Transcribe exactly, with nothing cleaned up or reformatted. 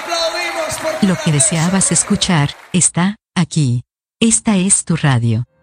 Lo que deseabas escuchar, está aquí. Esta es tu radio.